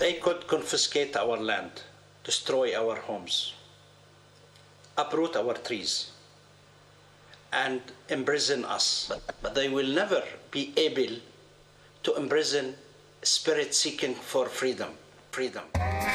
They could confiscate our land, destroy our homes, uproot our trees, and imprison us. But they will never be able to imprison spirit seeking for freedom.